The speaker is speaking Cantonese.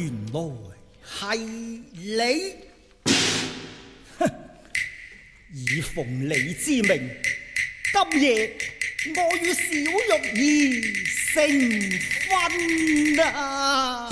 原來係你，哼！以奉你之名，今夜我與小玉兒成婚啊！